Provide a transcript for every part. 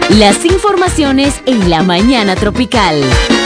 Las informaciones en la mañana tropical.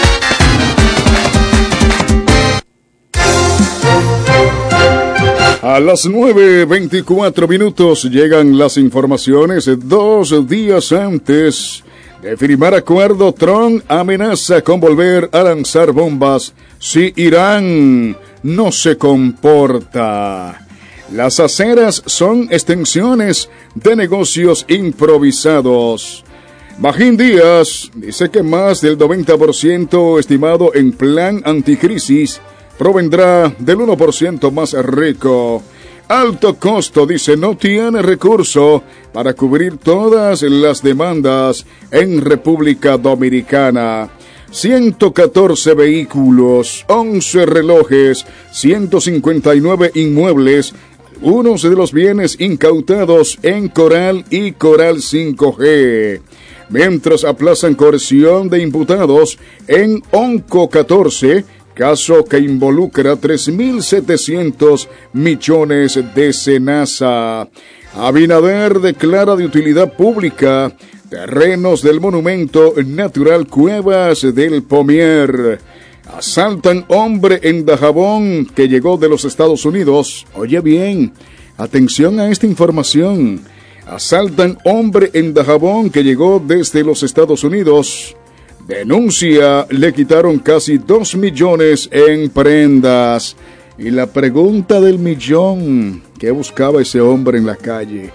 A las 9:24 minutos llegan las informaciones. 2 días antes de firmar acuerdo, Trump amenaza con volver a lanzar bombas si Irán no se comporta. Las aceras son extensiones de negocios improvisados. Magín Díaz dice que más del 90% estimado en plan anticrisis provendrá del 1% más rico. Alto costo, dice, no tiene recurso para cubrir todas las demandas en República Dominicana. 114 vehículos, 11 relojes, 159 inmuebles, algunos de los bienes incautados en Coral y Coral 5G. Mientras aplazan coerción de imputados en Onco 14, caso que involucra 3.700 millones de Senasa. Abinader declara de utilidad pública terrenos del Monumento Natural Cuevas del Pomier. Asaltan hombre en Dajabón que llegó de los Estados Unidos. Oye bien, atención a esta información. Asaltan hombre en Dajabón que llegó desde los Estados Unidos. Denuncia, le quitaron casi 2 millones en prendas. Y la pregunta del millón, ¿qué buscaba ese hombre en la calle?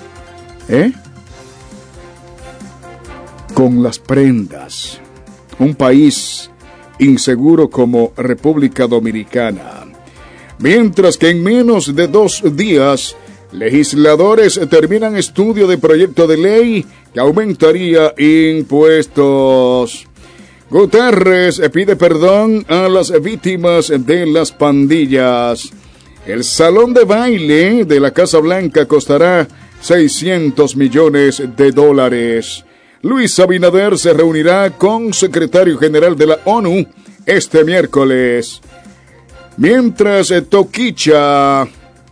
Con las prendas. Un país inseguro como República Dominicana. Mientras que en menos de 2 días, legisladores terminan estudio de proyecto de ley que aumentaría impuestos. Guterres pide perdón a las víctimas de las pandillas. El salón de baile de la Casa Blanca costará $600 millones. Luis Abinader se reunirá con secretario general de la ONU este miércoles. Mientras Toquicha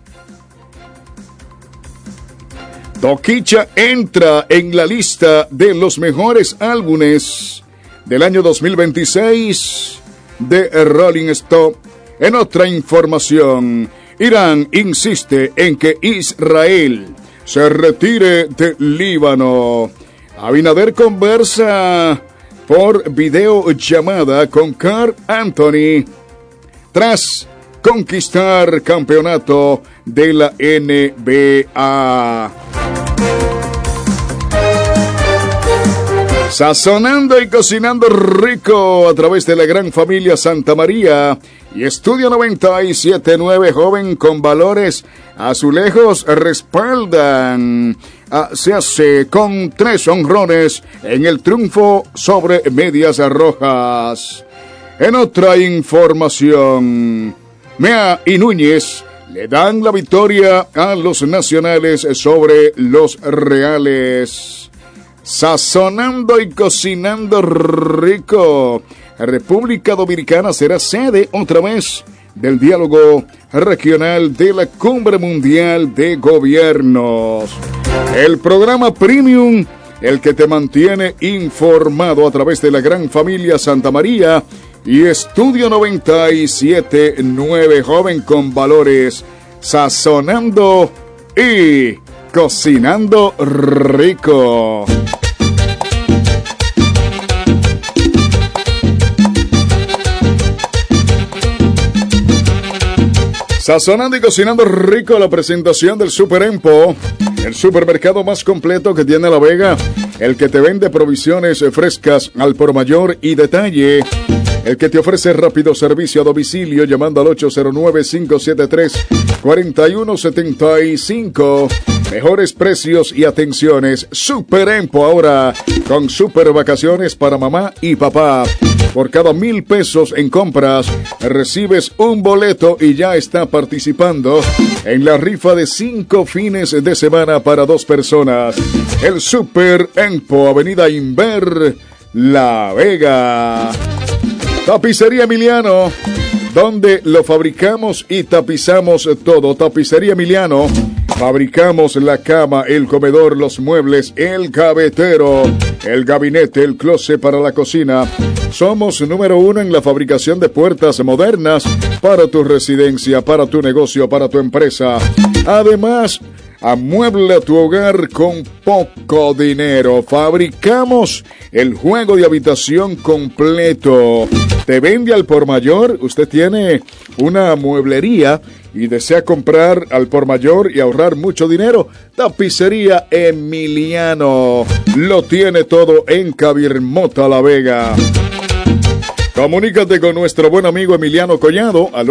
entra en la lista de los mejores álbumes del año 2026 de Rolling Stone. En otra información, Irán insiste en que Israel se retire de Líbano. Abinader conversa por videollamada con Carl Anthony tras conquistar campeonato de la NBA. Sazonando y cocinando rico a través de la gran familia Santa María y Estudio 97.9, joven con valores, azulejos respaldan. Se hace con 3 honrones en el triunfo sobre Medias Rojas. En otra información, Mea y Núñez le dan la victoria a los nacionales sobre los Reales. Sazonando y cocinando rico. República Dominicana será sede otra vez del diálogo regional de la Cumbre Mundial de Gobiernos. El programa Premium, el que te mantiene informado a través de la gran familia Santa María y Estudio 97.9, joven con valores, sazonando y cocinando rico. Sazonando y cocinando rico, la presentación del Super Empo, el supermercado más completo que tiene La Vega, el que te vende provisiones frescas al por mayor y detalle, el que te ofrece rápido servicio a domicilio llamando al 809-573-4175. Mejores precios y atenciones. Super Empo ahora con super vacaciones para mamá y papá. Por cada 1,000 pesos en compras, recibes un boleto y ya está participando en la rifa de 5 fines de semana para 2 personas. El Super Empo, Avenida Inver, La Vega. Tapicería Emiliano, donde lo fabricamos y tapizamos todo. Tapicería Emiliano. Fabricamos la cama, el comedor, los muebles, el gavetero. el gabinete, el closet para la cocina. Somos número 1 en la fabricación de puertas modernas para tu residencia, para tu negocio, para tu empresa. Además, amuebla tu hogar con poco dinero. Fabricamos el juego de habitación completo. Te vende al por mayor. Usted tiene una mueblería y desea comprar al por mayor y ahorrar mucho dinero. Tapicería Emiliano. Lo tiene todo en Cabirmota, La Vega. Comunícate con nuestro buen amigo Emiliano Collado al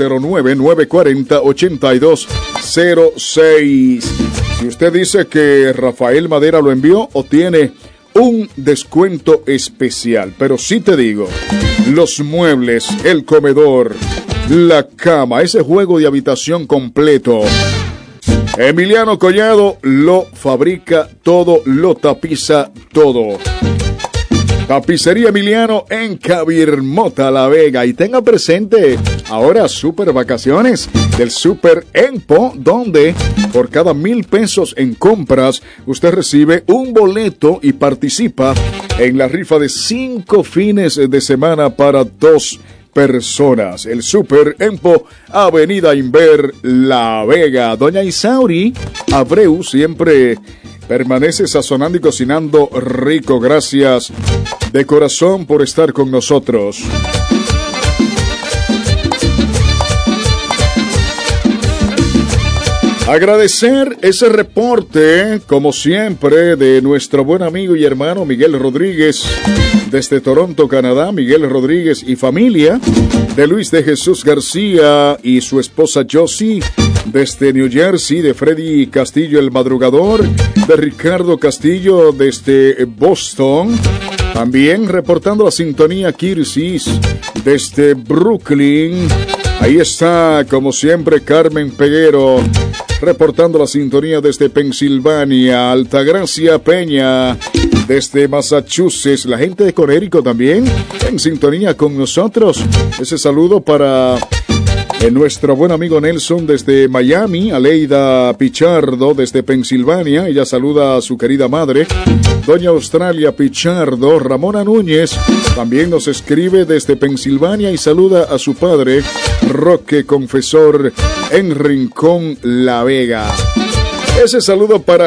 809-940-8206. Si usted dice que Rafael Madera lo envió o tiene un descuento especial. Pero sí te digo, los muebles, el comedor, la cama, ese juego de habitación completo, Emiliano Collado lo fabrica todo, lo tapiza todo. Tapicería Emiliano en Cabirmota, La Vega. Y tenga presente ahora super vacaciones del Super Empo, donde por cada 1,000 pesos en compras usted recibe un boleto y participa en la rifa de 5 fines de semana para 2 personas. El Super Empo, Avenida Inver, La Vega. Doña Isauri Abreu siempre permanece sazonando y cocinando rico. Gracias de corazón por estar con nosotros. Agradecer ese reporte, como siempre, de nuestro buen amigo y hermano Miguel Rodríguez, desde Toronto, Canadá. Miguel Rodríguez y familia, de Luis de Jesús García y su esposa Josie, desde New Jersey, de Freddy Castillo el Madrugador, de Ricardo Castillo desde Boston. También reportando la sintonía Kirsis desde Brooklyn. Ahí está, como siempre, Carmen Peguero, reportando la sintonía desde Pensilvania. Altagracia Peña, desde Massachusetts. La gente de Conérico también en sintonía con nosotros. Ese saludo para nuestro buen amigo Nelson desde Miami. Aleida Pichardo desde Pensilvania. Ella saluda a su querida madre, Doña Australia Pichardo. Ramona Núñez también nos escribe desde Pensilvania y saluda a su padre, Roque Confesor, en Rincón, La Vega. Ese saludo para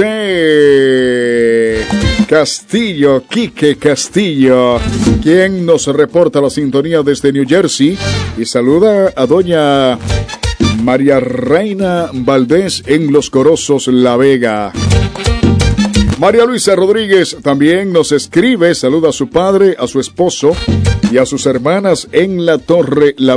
José Castillo, Quique Castillo, quien nos reporta la sintonía desde New Jersey y saluda a doña María Reina Valdés en Los Corozos, La Vega. María Luisa Rodríguez también nos escribe, saluda a su padre, a su esposo y a sus hermanas en La Torre, La